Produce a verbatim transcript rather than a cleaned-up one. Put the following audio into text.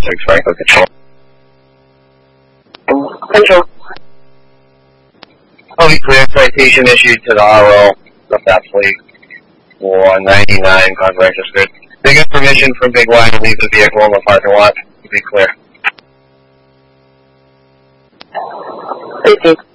six, Franklin Control. Control. I'll be clear. Citation issued to the R O, the fast fleet. one ninety-nine, contract is good. They get permission from Big Y to leave the vehicle in the parking lot. Be clear. Received.